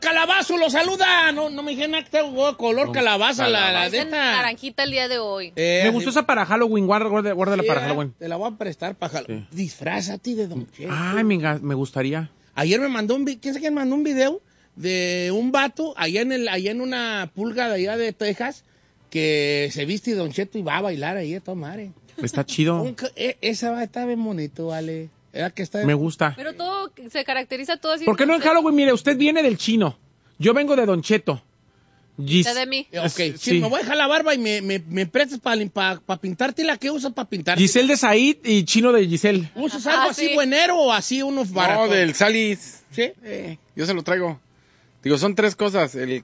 Calabazo lo saluda. No me dijeron que tengo color calabaza, la de esta. Naranjita el día de hoy. Me gustó esa para Halloween, guárdala para Halloween. Te la voy a prestar para Halloween. Sí. Disfrázate de Don Cheto. Ay, me gustaría. Ayer me mandó ¿quién sabe quién mandó un video de un vato allá en una pulga de allá de Texas que se viste Don Cheto y va a bailar ahí a toda madre. Está chido. Esa está bien bonito, vale. Me gusta. Pero todo se caracteriza todo así. ¿Por qué no en Halloween? Mire, usted viene del chino. Yo vengo de Don Cheto. De mí. Ok, sí. Me voy a dejar la barba y me prestas para pintarte la que usas para pintarte. Giselle de Said y Chino de Giselle. ¿Usas algo así buenero o así unos baratos? No, del Salis. ¿Sí? Yo se lo traigo. Digo, son 3 cosas. El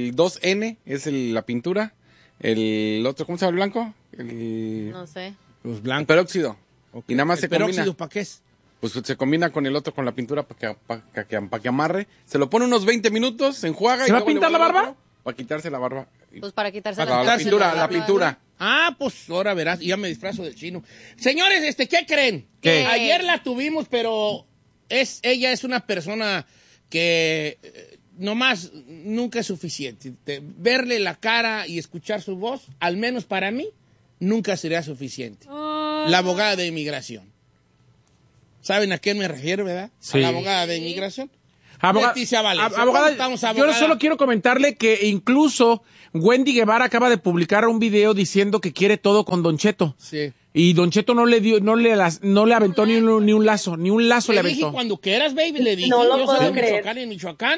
2N es la pintura. El otro, ¿cómo se llama el blanco? No sé. Los blancos. Peróxido. Okay. Y nada más se combina. ¿Peróxido para qué es? Pues se combina con el otro, con la pintura para que amarre. Se lo pone unos 20 minutos, se enjuaga. ¿Se va a pintar la barba? Para quitarse la barba. Pues para quitarse la pintura. Ah, pues ahora verás, ya me disfrazo del chino. Señores, ¿qué creen? ¿Qué? Ayer la tuvimos, pero ella es una persona que nomás nunca es suficiente. Verle la cara y escuchar su voz, al menos para mí, nunca sería suficiente. La abogada de inmigración. ¿Saben a quién me refiero, verdad? Sí. A la abogada de inmigración. Leticia Valencia. Abogada, yo solo quiero comentarle que incluso Wendy Guevara acaba de publicar un video diciendo que quiere todo con Don Cheto. Sí. Y Don Cheto no le aventó ni un lazo le aventó. Dije, cuando quieras, baby, le dije. No lo yo puedo soy de creer. Michoacán, y en Michoacán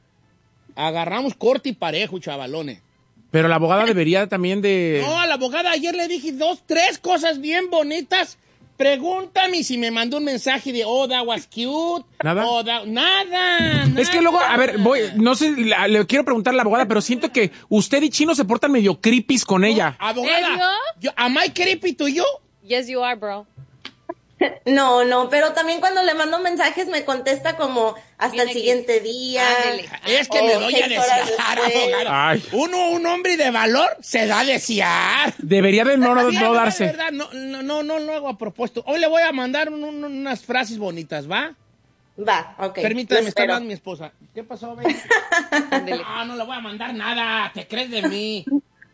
agarramos corte y parejo, chavalones. Pero la abogada debería también de... No, a la abogada ayer le dije 2, 3 cosas bien bonitas. Pregúntame si me mandó un mensaje de, that was cute. ¿Nada? Nada. Es que luego, a ver, no sé, le quiero preguntar a la abogada, pero siento que usted y Chino se portan medio creepies con ella. Abogada, ¿am I creepy to you? Yes, you are, bro. No, pero también cuando le mando mensajes me contesta como hasta el siguiente día. Es que me doy a desear, abogada. Un hombre de valor se da a desear. Debería de no darse. De verdad, no lo hago a propósito. Hoy le voy a mandar unas frases bonitas, ¿va? Va, ok. Permítame, está hablando mi esposa. ¿Qué pasó, baby? No le voy a mandar nada. ¿Te crees de mí?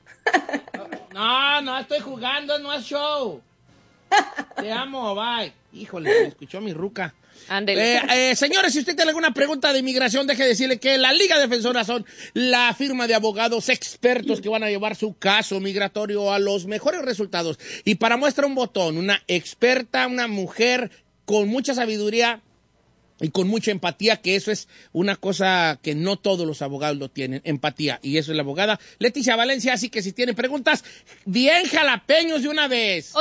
No, estoy jugando, no es show. Te amo, bye. Híjole, me escuchó mi ruca. Ándele. Señores, si usted tiene alguna pregunta de inmigración, deje de decirle que la Liga Defensora son la firma de abogados expertos que van a llevar su caso migratorio a los mejores resultados. Y para muestra un botón, una experta, una mujer con mucha sabiduría y con mucha empatía, que eso es una cosa que no todos los abogados lo tienen, empatía. Y eso es la abogada Leticia Valencia. Así que si tienen preguntas, bien jalapeños de una vez.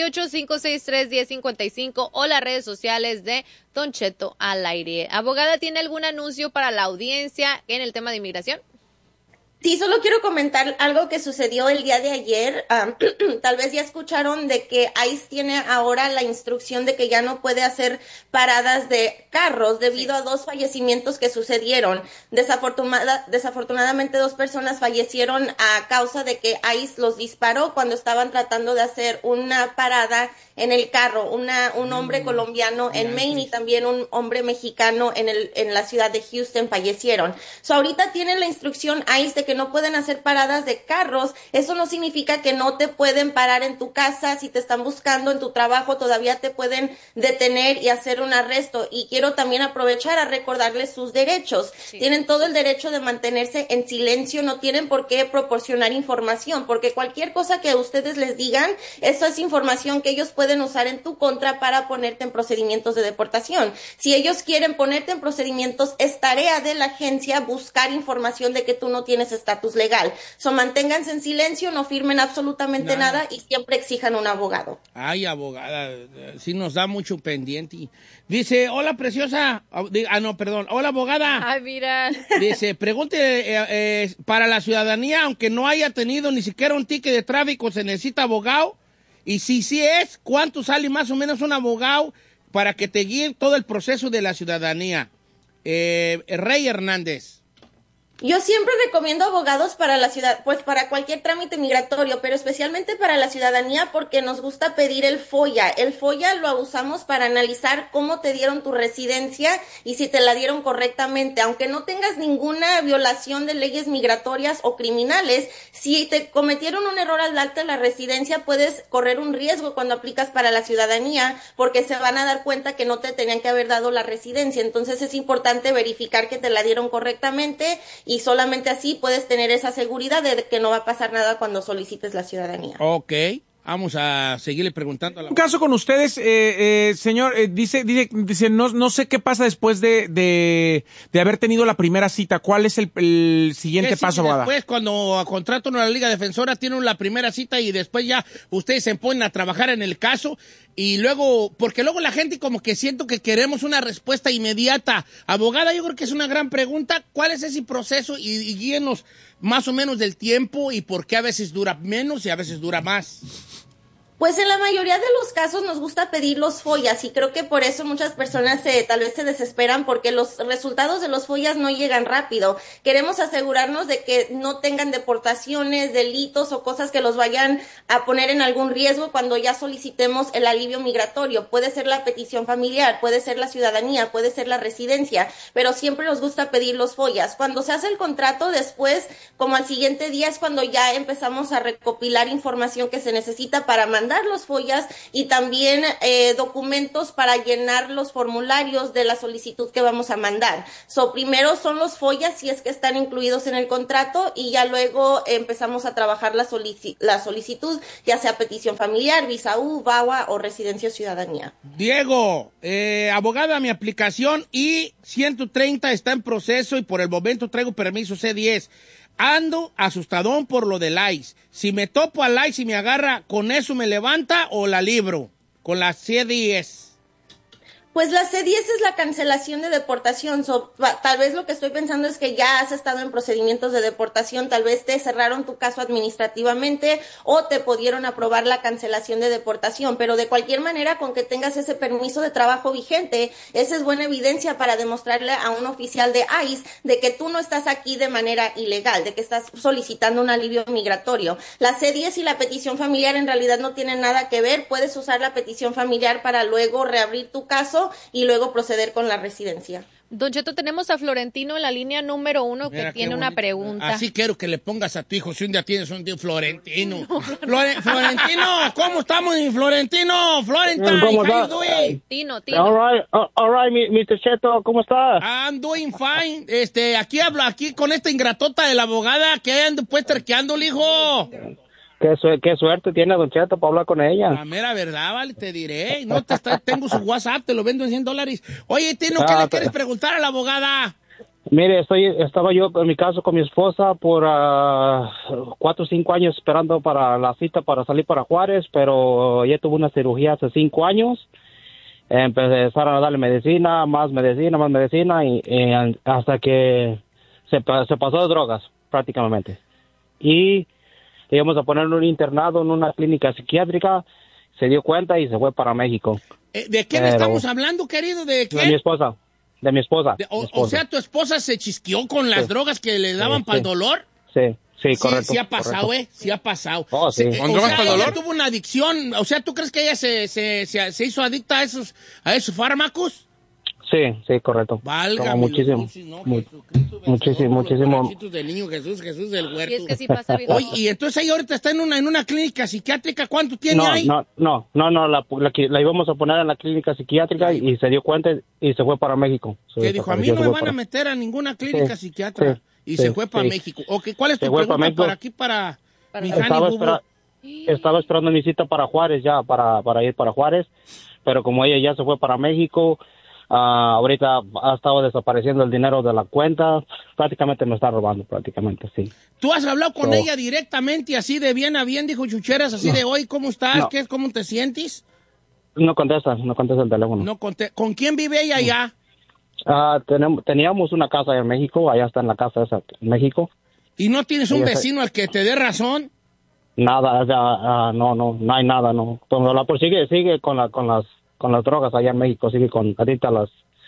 818-563-1055 o las redes sociales de Don Cheto al aire. Abogada, ¿tiene algún anuncio para la audiencia en el tema de inmigración? Sí, solo quiero comentar algo que sucedió el día de ayer. Tal vez ya escucharon de que ICE tiene ahora la instrucción de que ya no puede hacer paradas de carros debido a 2 fallecimientos que sucedieron. Desafortunadamente 2 personas fallecieron a causa de que ICE los disparó cuando estaban tratando de hacer una parada en el carro. Un hombre colombiano en Maine y también un hombre mexicano en la ciudad de Houston fallecieron. So, ahorita tienen la instrucción ICE de que no pueden hacer paradas de carros. Eso no significa que no te pueden parar en tu casa. Si te están buscando en tu trabajo, todavía te pueden detener y hacer un arresto. Y quiero también aprovechar a recordarles sus derechos. Sí. Tienen todo el derecho de mantenerse en silencio, no tienen por qué proporcionar información, porque cualquier cosa que ustedes les digan, eso es información que ellos pueden usar en tu contra para ponerte en procedimientos de deportación. Si ellos quieren ponerte en procedimientos, es tarea de la agencia buscar información de que tú no tienes estatus legal. So, manténganse en silencio, no firmen absolutamente nada y siempre exijan un abogado. Ay, abogada, sí nos da mucho pendiente. Dice, hola, preciosa. Hola, abogada. Ay, mira. Dice, pregunte, para la ciudadanía, aunque no haya tenido ni siquiera un ticket de tráfico, ¿se necesita abogado? Y si sí es, ¿cuánto sale más o menos un abogado para que te guíe todo el proceso de la ciudadanía? Rey Hernández. Yo siempre recomiendo abogados para la ciudad, pues para cualquier trámite migratorio, pero especialmente para la ciudadanía porque nos gusta pedir el FOIA. El FOIA lo usamos para analizar cómo te dieron tu residencia y si te la dieron correctamente. Aunque no tengas ninguna violación de leyes migratorias o criminales, si te cometieron un error al darte la residencia, puedes correr un riesgo cuando aplicas para la ciudadanía porque se van a dar cuenta que no te tenían que haber dado la residencia. Entonces es importante verificar que te la dieron correctamente y solamente así puedes tener esa seguridad de que no va a pasar nada cuando solicites la ciudadanía. Ok, vamos a seguirle preguntando a la... Un caso con ustedes, señor, dice, no sé qué pasa después de haber tenido la primera cita. ¿Cuál es el siguiente paso, abogada? Después, cuando contratan a la Liga Defensora, tienen la primera cita y después ya ustedes se ponen a trabajar en el caso y luego, porque luego la gente como que siento que queremos una respuesta inmediata. Abogada, yo creo que es una gran pregunta. ¿Cuál es ese proceso? Y guíenos más o menos del tiempo y por qué a veces dura menos y a veces dura más. Pues en la mayoría de los casos nos gusta pedir los FOIAs y creo que por eso muchas personas tal vez se desesperan porque los resultados de los FOIAs no llegan rápido. Queremos asegurarnos de que no tengan deportaciones, delitos o cosas que los vayan a poner en algún riesgo cuando ya solicitemos el alivio migratorio. Puede ser la petición familiar, puede ser la ciudadanía, puede ser la residencia, pero siempre nos gusta pedir los FOIAs. Cuando se hace el contrato después, como al siguiente día es cuando ya empezamos a recopilar información que se necesita para mandar los FOIAs y también documentos para llenar los formularios de la solicitud que vamos a mandar. Primero son los FOIAs si es que están incluidos en el contrato y ya luego empezamos a trabajar la solicitud, ya sea petición familiar, visa U, VAWA o residencia o ciudadanía. Diego, abogada, mi aplicación I-130 está en proceso y por el momento traigo permiso C-10. Ando asustadón por lo del ICE. Si me topo al ICE y me agarra, ¿con eso me levanta o la libro? Con la C-10. Pues la C-10 es la cancelación de deportación. Tal vez lo que estoy pensando es que ya has estado en procedimientos de deportación, tal vez te cerraron tu caso administrativamente o te pudieron aprobar la cancelación de deportación, pero de cualquier manera con que tengas ese permiso de trabajo vigente, esa es buena evidencia para demostrarle a un oficial de ICE de que tú no estás aquí de manera ilegal, de que estás solicitando un alivio migratorio. La C-10 y la petición familiar en realidad no tienen nada que ver, puedes usar la petición familiar para luego reabrir tu caso y luego proceder con la residencia. Don Cheto, tenemos a Florentino en la línea número 1 que Mira, tiene una pregunta. Así quiero que le pongas a tu hijo si un día tienes un tío Florentino. No. Florentino, ¿cómo estamos, mi Florentino? Florentine, ¿Cómo how you está? doing? Tino. All right, Mr. Cheto, ¿cómo estás? I'm doing fine. Aquí hablo, con esta ingratota de la abogada que ando pues terqueando el hijo. Qué suerte tiene Don Cheto para hablar con ella. La mera verdad, vale, te diré. No tengo su WhatsApp, te lo vendo en $100. Oye, Tino, ¿qué le quieres preguntar a la abogada? Mire, estaba yo en mi caso con mi esposa por 4 o 5 años esperando para la cita para salir para Juárez, pero ella tuvo una cirugía hace 5 años. Empezaron a darle medicina y hasta que se pasó de drogas prácticamente. Y le íbamos a poner un internado en una clínica psiquiátrica, se dio cuenta y se fue para México. ¿De quién estamos hablando, querido? ¿De quién? De mi esposa. O sea, ¿tu esposa se chisqueó con las drogas que le daban para el dolor? Sí, correcto. Sí ha pasado, correcto. Sí ha pasado. Oh, sí. ¿Con drogas para el dolor? Ella tuvo una adicción. O sea, ¿tú crees que ella se hizo adicta a esos fármacos? Sí, correcto. Valga muchísimo. Muchísimo. Del niño Jesús del huerto. Y es que sí pasa bien. Oye, y entonces ella ahorita está en una clínica psiquiátrica. ¿Cuánto tiene ahí? No, la íbamos a poner en la clínica psiquiátrica y se dio cuenta y se fue para México. Que dijo, a mí no me van a meter a ninguna clínica psiquiátrica. Y se fue para México. Okay, ¿cuál es tu pregunta para mi Estaba esperando mi cita para Juárez ya, para ir para Juárez, pero como ella ya se fue para México, ahorita ha estado desapareciendo el dinero de la cuenta, prácticamente me está robando, sí. ¿Tú has hablado con ella directamente, así de bien a bien, dijo Chucheras, así de hoy, ¿cómo estás? No. ¿Cómo te sientes? No contesta el teléfono. ¿Con quién vive ella allá? Teníamos una casa en México, allá está en la casa esa, en México. ¿Y no tienes un vecino al que te dé razón? Nada, no hay nada, no. Sigue con las drogas allá en México, sigue con adicta a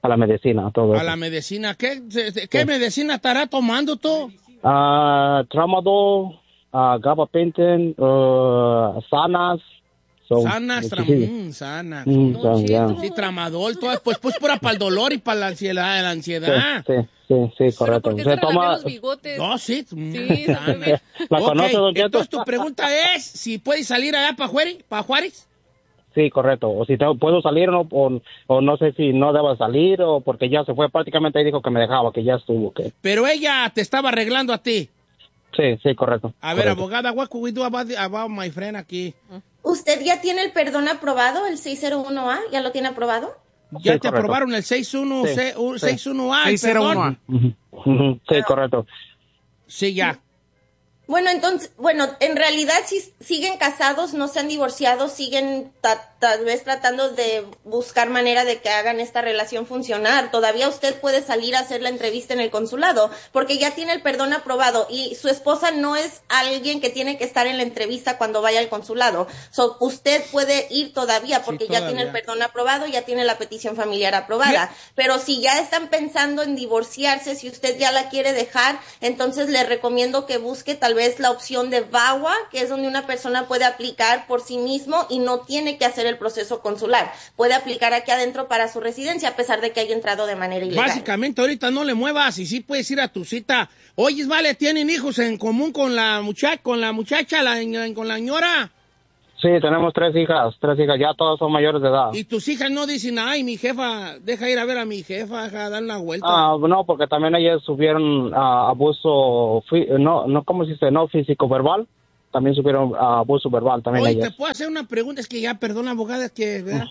a la medicina, todo A eso. la medicina. ¿Qué medicina estará tomando tú? Tramadol, gabapentin, Sanas. Sanas, Sanas. Yeah. Sí, tramadol, todo, pues pura para el dolor y para la ansiedad. Sí, correcto. ¿Por qué se relamean los bigotes? No, sí. Sí, Sanas. ¿La conoce, don Cheto? Entonces tu pregunta es si puedes salir allá para Juárez. Sí, correcto. O si puedo salir o no sé si no debo salir o porque ya se fue. Prácticamente ahí dijo que me dejaba, que ya estuvo. Que... Pero ella te estaba arreglando a ti. Sí, correcto. A ver, correcto. abogada, what could we do about my friend aquí? ¿Usted ya tiene el perdón aprobado, el 601A? ¿Ya lo tiene aprobado? Ya Sí, te correcto. aprobaron el 61A, el 601A. perdón. Sí, correcto. Sí, ya. Bueno, entonces, en realidad si siguen casados, no se han divorciado, siguen tal vez tratando de buscar manera de que hagan esta relación funcionar. Todavía usted puede salir a hacer la entrevista en el consulado, porque ya tiene el perdón aprobado y su esposa no es alguien que tiene que estar en la entrevista cuando vaya al consulado. So, usted puede ir todavía porque ya tiene el perdón aprobado, ya tiene la petición familiar aprobada. Pero si ya están pensando en divorciarse, si usted ya la quiere dejar, entonces le recomiendo que busque tal vez la opción de VAWA, que es donde una persona puede aplicar por sí mismo y no tiene que hacer el proceso consular. Puede aplicar aquí adentro para su residencia, a pesar de que haya entrado de manera ilegal. Básicamente, ahorita no le muevas y sí puedes ir a tu cita. Oye, vale, ¿tienen hijos en común con la muchacha, con la señora? Sí, tenemos tres hijas, ya todas son mayores de edad. Y tus hijas no dicen, ay, mi jefa, deja ir a ver a mi jefa, deja dar una vuelta. No, porque también ellas sufrieron abuso, ¿cómo se dice? No físico, verbal. También sufrieron abuso verbal también. Oye, ellas. ¿te puedo hacer una pregunta? Es que ya, perdón, abogada, es que, ¿verdad?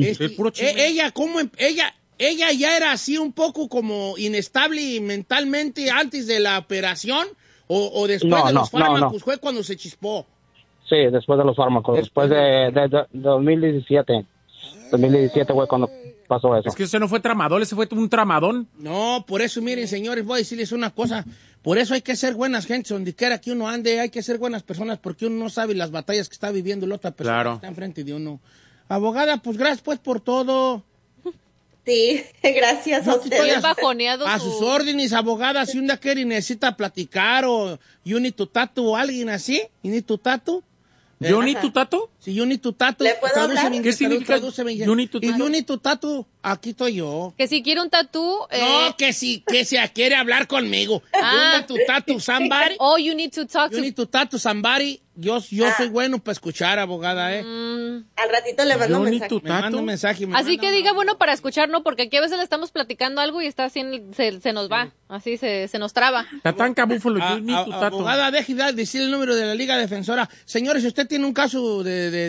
Ella ya era así un poco como inestable mentalmente antes de la operación o después de los fármacos, fue cuando se chispó. Sí, después de los fármacos, después de 2017. 2017 fue cuando pasó eso. Es que ese no fue tramadol, ese fue un tramadón. No, por eso, miren, señores, voy a decirles una cosa. Por eso hay que ser buenas gentes, donde quiera que uno ande, hay que ser buenas personas, porque uno no sabe las batallas que está viviendo la otra persona que está enfrente de uno. Abogada, pues gracias pues por todo. Sí, gracias a ustedes. A sus órdenes, abogada, si un día quiere y necesita platicar o you need to tattoo o alguien así, you need to tattoo. ¿You need to tattoo? Sí, you need to tattoo. ¿Le puedo hablar? ¿Qué significa you need to tattoo? You need to tattoo. Aquí estoy yo. Que si quiere un tatú. No, que si quiere hablar conmigo. You need to tattoo somebody. Oh, you need to talk You need to tattoo somebody. Yo soy bueno para escuchar, abogada, Al ratito le mando un mensaje. Así que diga bueno para escuchar, ¿no? Porque aquí a veces le estamos platicando algo y está así, se nos va. Así se nos traba. Tatanca Búfalo, you need to tattoo. Abogada, deje de decir el número de la Liga Defensora. Señores, si usted tiene un caso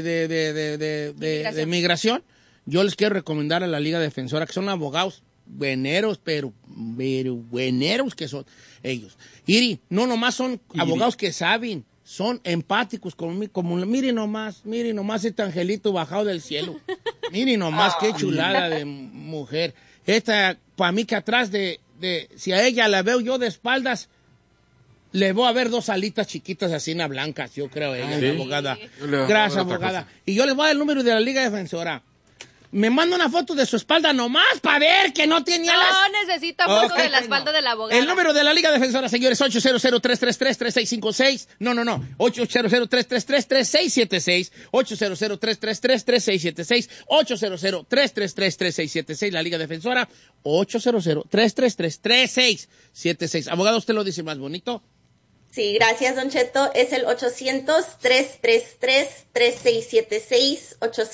de migración, yo les quiero recomendar a la Liga Defensora, que son abogados bueneros, pero bueneros que son ellos. Y no nomás son abogados que saben, son empáticos conmigo, miren nomás este angelito bajado del cielo. Miren nomás qué chulada de mujer. Esta, para mí que atrás si a ella la veo yo de espaldas, le voy a ver dos alitas chiquitas así en blancas, yo creo, ella, la abogada. Gracias, abogada. Y yo les voy a dar el número de la Liga Defensora. Me manda una foto de su espalda nomás para ver que no tenía No necesita foto de la espalda de la abogada. El número de la Liga Defensora, señores, 800-333-3676. No. 800-333-3676. 800-333-3676. 800-333-3676. La Liga Defensora, 800-333-3676. Abogado, usted lo dice más bonito. Sí, gracias, Don Cheto. Es el 800-333-3676,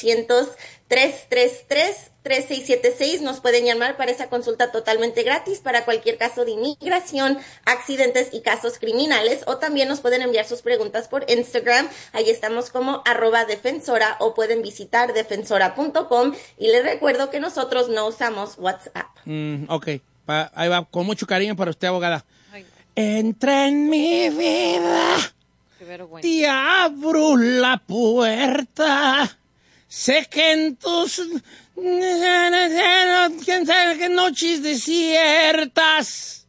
800-333-3676. Nos pueden llamar para esa consulta totalmente gratis para cualquier caso de inmigración, accidentes y casos criminales. O también nos pueden enviar sus preguntas por Instagram. Ahí estamos como @defensora o pueden visitar defensora.com. Y les recuerdo que nosotros no usamos WhatsApp. Ok, ahí va, con mucho cariño para usted, abogada. Entra en mi vida, te abro la puerta, sé que en tus noches desiertas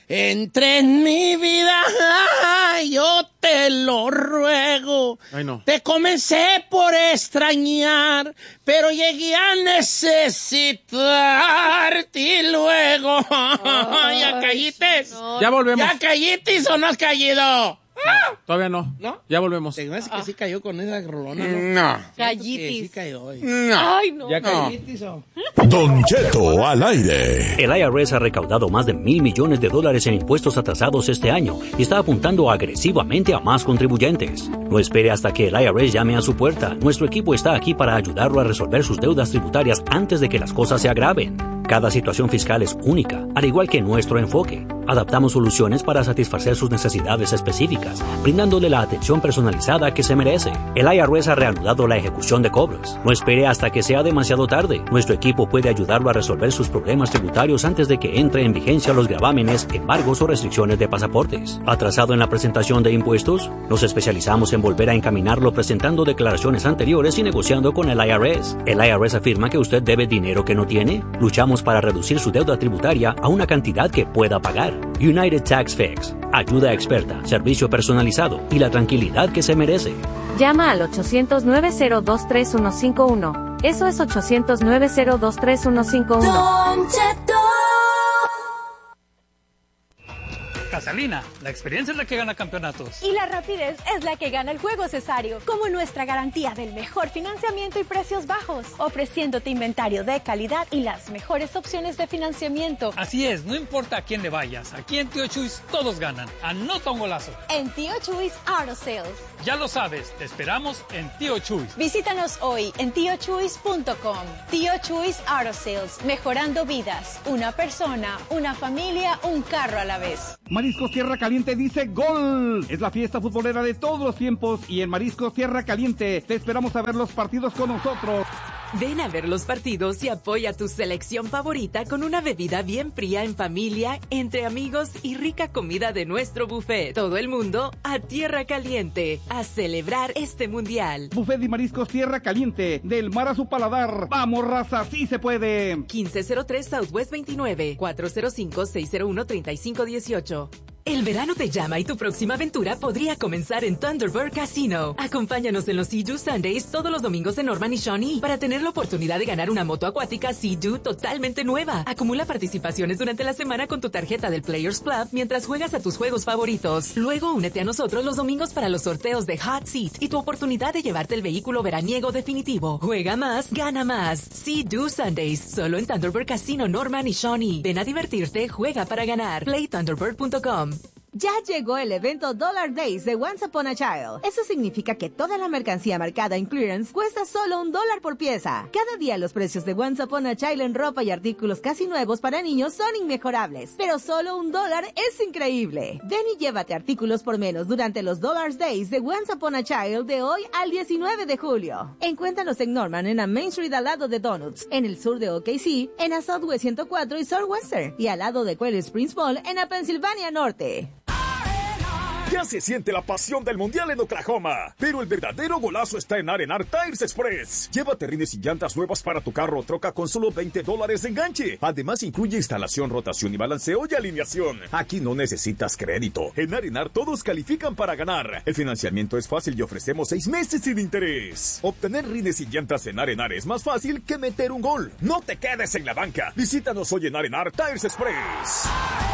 Entre en mi vida, yo te lo ruego. Ay, no. Te comencé por extrañar, pero llegué a necesitarte y luego. ¿Ya callites? No. Ya volvemos. ¿Ya callites o no has caído? Todavía no. ¿No? Ya volvemos. Se me hace que sí cayó con esa rolona, ¿no? No. Callitis. Sí cayó hoy. No. Ay, no. Ya No. Callitis o... Don Cheto al aire. El IRS ha recaudado más de $1,000 millones en impuestos atrasados este año y está apuntando agresivamente a más contribuyentes. No espere hasta que el IRS llame a su puerta. Nuestro equipo está aquí para ayudarlo a resolver sus deudas tributarias antes de que las cosas se agraven. Cada situación fiscal es única, al igual que nuestro enfoque. Adaptamos soluciones para satisfacer sus necesidades específicas, brindándole la atención personalizada que se merece. El IRS ha reanudado la ejecución de cobros. No espere hasta que sea demasiado tarde. Nuestro equipo puede ayudarlo a resolver sus problemas tributarios antes de que entre en vigencia los gravámenes, embargos o restricciones de pasaportes. ¿Atrasado en la presentación de impuestos? Nos especializamos en volver a encaminarlo presentando declaraciones anteriores y negociando con el IRS. ¿El IRS afirma que usted debe dinero que no tiene? Luchamos para reducir su deuda tributaria a una cantidad que pueda pagar. United Tax Fix. Ayuda experta, servicio personalizado y la tranquilidad que se merece. Llama al 800-902-3151. Eso es 800-902-3151. Don Cheto. Gasolina, la experiencia es la que gana campeonatos. Y la rapidez es la que gana el juego, Cesario. Como nuestra garantía del mejor financiamiento y precios bajos, ofreciéndote inventario de calidad y las mejores opciones de financiamiento. Así es, no importa a quién le vayas, aquí en Tío Chuys todos ganan. Anota un golazo. En Tío Chuys Auto Sales. Ya lo sabes, te esperamos en Tío Chuys. Visítanos hoy en tiochuys.com. Tío Chuys Auto Sales, mejorando vidas. Una persona, una familia, un carro a la vez. Mariscos Tierra Caliente dice ¡Gol! Es la fiesta futbolera de todos los tiempos y en Mariscos Tierra Caliente te esperamos a ver los partidos con nosotros. Ven a ver los partidos y apoya tu selección favorita con una bebida bien fría en familia, entre amigos y rica comida de nuestro buffet. Todo el mundo a Tierra Caliente, a celebrar este mundial. Buffet de Mariscos Tierra Caliente, del mar a su paladar. ¡Vamos, raza! ¡Sí se puede! 1503 Southwest 29, 405-601-3518. El verano te llama y tu próxima aventura podría comenzar en Thunderbird Casino. Acompáñanos en los Sea-Doo Sundays todos los domingos en Norman y Shawnee para tener la oportunidad de ganar una moto acuática Sea-Doo totalmente nueva. Acumula participaciones durante la semana con tu tarjeta del Players Club mientras juegas a tus juegos favoritos. Luego únete a nosotros los domingos para los sorteos de Hot Seat y tu oportunidad de llevarte el vehículo veraniego definitivo. Juega más, gana más. Sea-Doo Sundays, solo en Thunderbird Casino Norman y Shawnee. Ven a divertirte, juega para ganar. PlayThunderbird.com. Ya llegó el evento Dollar Days de Once Upon a Child. Eso significa que toda la mercancía marcada en clearance cuesta solo $1 por pieza. Cada día los precios de Once Upon a Child en ropa y artículos casi nuevos para niños son inmejorables. Pero solo $1 es increíble. Ven y llévate artículos por menos durante los Dollar Days de Once Upon a Child de hoy al 19 de julio. Encuéntranos en Norman, en la Main Street al lado de Donuts, en el sur de OKC, en la Southwest 104 y Southwestern, y al lado de Quail Springs Mall en la Pensilvania Norte. Ya se siente la pasión del Mundial en Oklahoma, pero el verdadero golazo está en R&R Tires Express. Llévate rines y llantas nuevas para tu carro o troca con solo $20 de enganche. Además incluye instalación, rotación y balanceo y alineación. Aquí no necesitas crédito. En R&R todos califican para ganar. El financiamiento es fácil y ofrecemos 6 meses sin interés. Obtener rines y llantas en R&R es más fácil que meter un gol. No te quedes en la banca. Visítanos hoy en R&R Tires Express.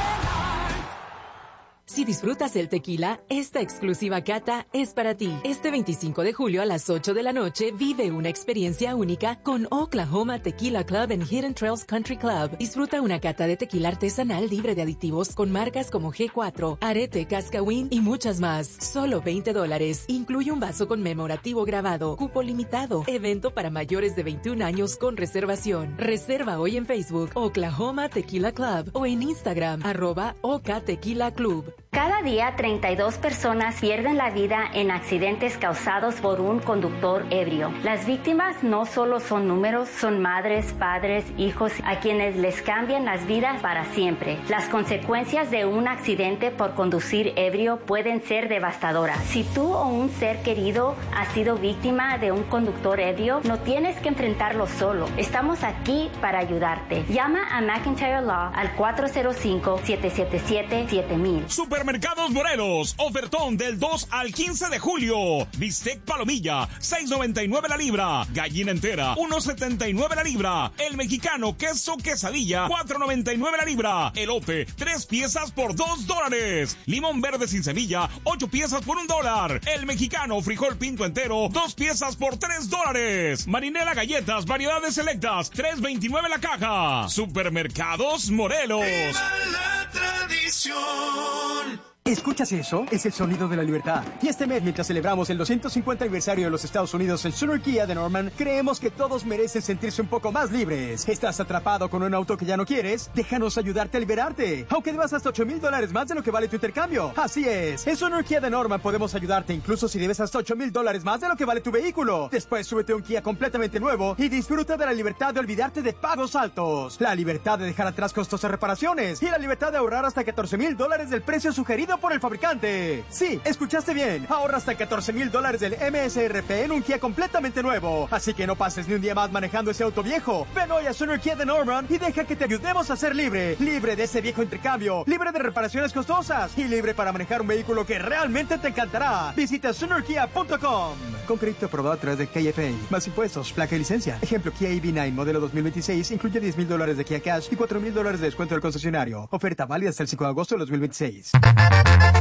Si disfrutas el tequila, esta exclusiva cata es para ti. Este 25 de julio a las 8 de la noche vive una experiencia única con Oklahoma Tequila Club en Hidden Trails Country Club. Disfruta una cata de tequila artesanal libre de aditivos con marcas como G4, Arete, Cascawin y muchas más. Solo $20. Incluye un vaso conmemorativo grabado. Cupo limitado. Evento para mayores de 21 años con reservación. Reserva hoy en Facebook Oklahoma Tequila Club o en Instagram @OKTequila Club. Cada día 32 personas pierden la vida en accidentes causados por un conductor ebrio. Las víctimas no solo son números, son madres, padres, hijos a quienes les cambian las vidas para siempre. Las consecuencias de un accidente por conducir ebrio pueden ser devastadoras. Si tú o un ser querido ha sido víctima de un conductor ebrio, no tienes que enfrentarlo solo. Estamos aquí para ayudarte. Llama a McIntyre Law al 405-777-7000. Supermercados Morelos, ofertón del 2 al 15 de julio. Bistec palomilla, $6.99 la libra. Gallina entera, $1.79 la libra. El mexicano queso quesadilla, $4.99 la libra. Elote, 3 piezas por $2. Limón verde sin semilla, 8 piezas por $1. El mexicano frijol pinto entero, 2 piezas por $3. Marinela galletas, variedades selectas, $3.29 la caja. Supermercados Morelos. ¡Viva la tradición! ¿Escuchas eso? Es el sonido de la libertad. Y este mes, mientras celebramos el 250 aniversario de los Estados Unidos en Sonora Kia de Norman, creemos que todos merecen sentirse un poco más libres. ¿Estás atrapado con un auto que ya no quieres? Déjanos ayudarte a liberarte. Aunque debas hasta $8,000 más de lo que vale tu intercambio. Así es. En Sonora Kia de Norman podemos ayudarte incluso si debes hasta $8,000 más de lo que vale tu vehículo. Después súbete a un Kia completamente nuevo y disfruta de la libertad de olvidarte de pagos altos. La libertad de dejar atrás costosas reparaciones. Y la libertad de ahorrar hasta $14,000 del precio sugerido por el fabricante. Sí, escuchaste bien. Ahorra hasta $14,000 del MSRP en un Kia completamente nuevo. Así que no pases ni un día más manejando ese auto viejo. Ven hoy a Sonora Kia de Norman y deja que te ayudemos a ser libre. Libre de ese viejo intercambio. Libre de reparaciones costosas. Y libre para manejar un vehículo que realmente te encantará. Visita sonorakia.com. Con crédito aprobado a través de KFA. Más impuestos, placa y licencia. Ejemplo, Kia EV9 modelo 2026 incluye $10,000 de Kia Cash y $4,000 de descuento del concesionario. Oferta válida hasta el 5 de agosto de 2026.